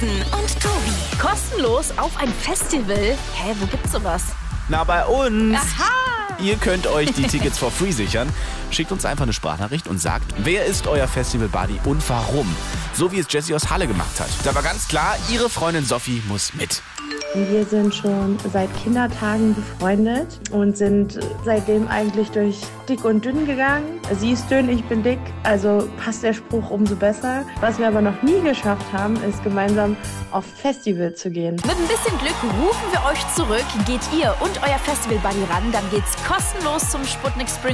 Und Tobi. Kostenlos auf ein Festival? Hä, wo gibt's sowas? Na, bei uns. Aha! Ihr könnt euch die Tickets for free sichern. Schickt uns einfach eine Sprachnachricht und sagt, wer ist euer Festival-Buddy und warum? So wie es Jessie aus Halle gemacht hat. Da war ganz klar, ihre Freundin Sophie muss mit. Wir sind schon seit Kindertagen befreundet und sind seitdem eigentlich durch dick und dünn gegangen. Sie ist dünn, ich bin dick, also passt der Spruch umso besser. Was wir aber noch nie geschafft haben, ist gemeinsam auf Festival zu gehen. Mit ein bisschen Glück rufen wir euch zurück. Geht ihr und euer Festival-Buddy ran, dann geht's kostenlos zum Sputnik Spring